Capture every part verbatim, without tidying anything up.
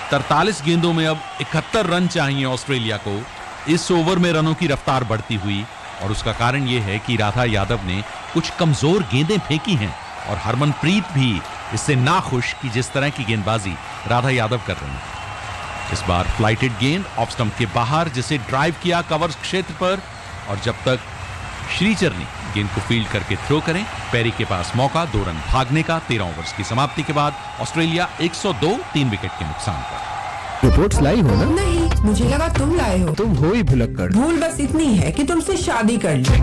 तरतालीस गेंदों में अब इकहत्तर रन चाहिए ऑस्ट्रेलिया को। इस ओवर में रनों की रफ्तार बढ़ती हुई, और उसका कारण यह है कि राधा यादव ने कुछ कमजोर गेंदें फेंकी हैं और हरमनप्रीत भी इससे नाखुश कि जिस तरह की गेंदबाजी राधा यादव कर रही है। इस बार फ्लाइटेड गेंद ऑफ स्टंप के बाहर, जिसे ड्राइव किया कवर क्षेत्र पर, और जब तक श्रीचरनी गेंद को फील्ड करके थ्रो करें, पेरी के पास मौका दो रन भागने का। तेरह ओवर्स की समाप्ति के बाद ऑस्ट्रेलिया एक सौ दो तीन विकेट के नुकसान पर। रिपोर्ट्स लाई हो ना? नहीं, मुझे लगा तुम लाए हो। तुम हो ही भुलक्कड़। भूल बस इतनी है कि तुमसे शादी कर ली।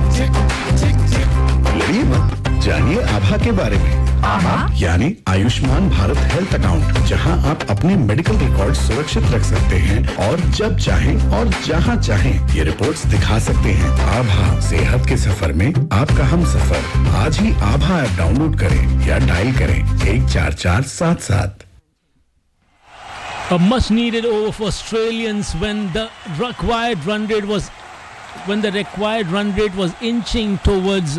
लड़िए मत, जानिए आभा के बारे में। आभा यानी आयुष्मान भारत हेल्थ अकाउंट, जहां आप अपने मेडिकल रिकॉर्ड सुरक्षित रख सकते हैं और जब चाहें और जहां चाहें ये रिपोर्ट्स दिखा सकते हैं। आभा, सेहत के सफर में आपका हम सफर। आज ही आभा ऐप डाउनलोड करें या डायल करें एक चार चार सात सात। A much needed over for Australians when the required run rate was when the required run rate was inching towards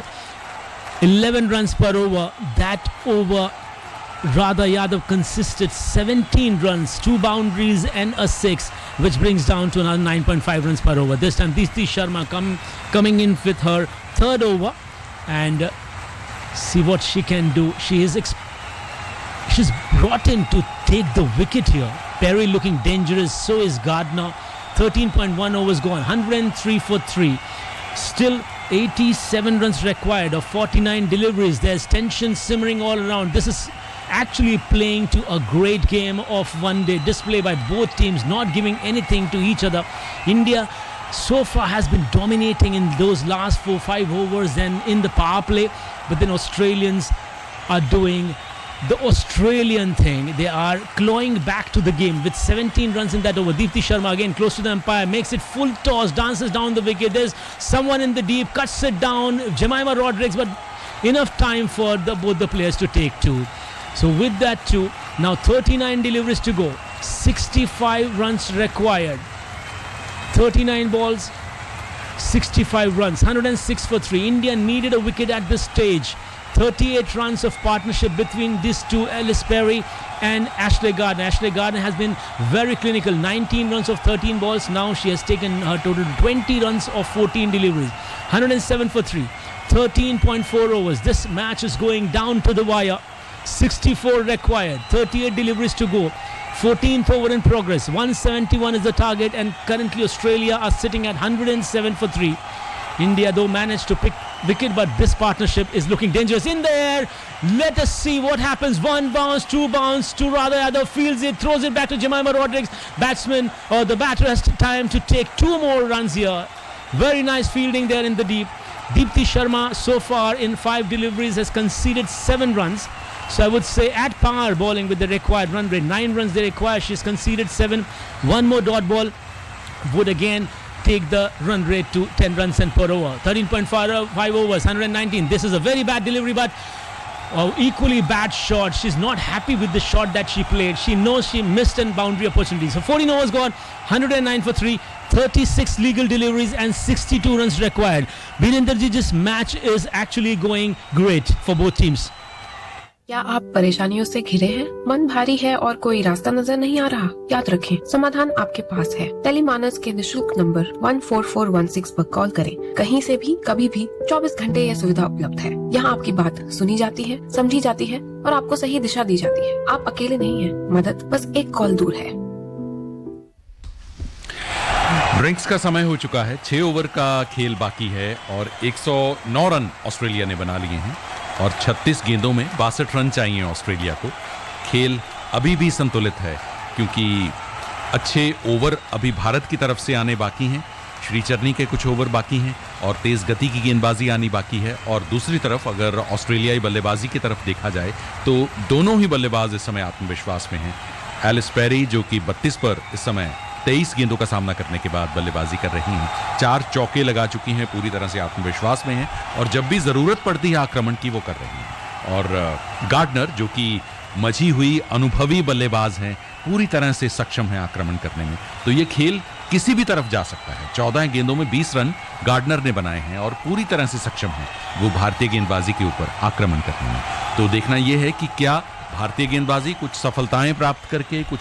eleven runs per over. That over, Radha Yadav consisted seventeen runs, two boundaries and a six, which brings down to another nine point five runs per over. This time Deepti Sharma come, coming in with her third over, and uh, see what she can do. She is exp- she's brought in to take the wicket here. Perry looking dangerous, so is Gardner. thirteen point one overs gone, one hundred three for three. Still eighty-seven runs required of forty-nine deliveries. There's tension simmering all around. This is actually playing to a great game of one-day display by both teams, not giving anything to each other. India so far has been dominating in those last four, five overs and in the power play, but then Australians are doing the Australian thing. They are clawing back to the game with seventeen runs in that over. Deepti Sharma again close to the umpire, makes it full toss, dances down the wicket. There's someone in the deep, cuts it down, Jemima Rodrigues, but enough time for the, both the players to take two. So with that two, now thirty-nine deliveries to go, sixty-five runs required, thirty-nine balls, sixty-five runs, one hundred six for three. India needed a wicket at this stage. thirty-eight runs of partnership between these two, Alice Perry and Ashley Gardner. Ashley Gardner has been very clinical. nineteen runs of thirteen balls. Now she has taken her total to twenty runs of fourteen deliveries. one hundred seven for three. thirteen point four overs. This match is going down to the wire. sixty-four required. thirty-eight deliveries to go. fourteenth over in progress. one seventy-one is the target, and currently Australia are sitting at one hundred seven for three. India though managed to pick wicket, but this partnership is looking dangerous in the air. Let us see what happens. One bounce, two bounce to Radha Yadav, fields it, throws it back to Jemima Rodrigues. Batsman or the batter has time to take two more runs here. Very nice fielding there in the deep. Deepti Sharma so far in five deliveries has conceded seven runs. So I would say at par bowling with the required run rate. Nine runs they require. She's conceded seven. One more dot ball would again take the run rate to ten runs and per over. thirteen point five overs, one hundred nineteen. This is a very bad delivery, but uh, equally bad shot. She's not happy with the shot that she played. She knows she missed a boundary opportunity. So fourteen overs gone, one hundred nine for three, thirty-six legal deliveries and sixty-two runs required. Birender ji, this match is actually going great for both teams. क्या आप परेशानियों से घिरे हैं? मन भारी है और कोई रास्ता नजर नहीं आ रहा? याद रखें, समाधान आपके पास है। टेलीमानस के निशुल्क number one four four one six पर कॉल करें। कहीं से भी, कभी भी, चौबीस घंटे यह सुविधा उपलब्ध है। यहाँ आपकी बात सुनी जाती है, समझी जाती है और आपको सही दिशा दी जाती है। आप अकेले नहीं हैं, मदद बस एक कॉल दूर है। ड्रिंक्स का समय हो चुका है। छह ओवर का खेल बाकी है और एक सौ नौ रन ऑस्ट्रेलिया ने बना लिए हैं और छत्तीस गेंदों में बासठ रन चाहिए ऑस्ट्रेलिया को। खेल अभी भी संतुलित है क्योंकि अच्छे ओवर अभी भारत की तरफ से आने बाकी हैं। श्रीचरनी के कुछ ओवर बाकी हैं और तेज गति की गेंदबाजी आनी बाकी है। और दूसरी तरफ अगर ऑस्ट्रेलियाई बल्लेबाजी की तरफ देखा जाए तो दोनों ही बल्लेबाज इस समय आत्मविश्वास में हैं। एलिस पेरी जो कि बत्तीस पर इस समय तेईस गेंदों का सामना करने के बाद बल्लेबाजी कर रही हैं, चार चौके लगा चुकी हैं, पूरी तरह से आत्मविश्वास में हैं और जब भी जरूरत पड़ती है आक्रमण की वो कर रही हैं। और गार्डनर जो कि मची हुई अनुभवी बल्लेबाज हैं, पूरी तरह से सक्षम है आक्रमण करने में। तो ये खेल किसी भी तरफ जा सकता है। चौदह गेंदों में बीस रन गार्डनर ने बनाए हैं और पूरी तरह से सक्षम है वो भारतीय गेंदबाजी के ऊपर आक्रमण करने में। तो देखना यह है कि क्या भारतीय गेंदबाजी कुछ सफलताएं प्राप्त करके कुछ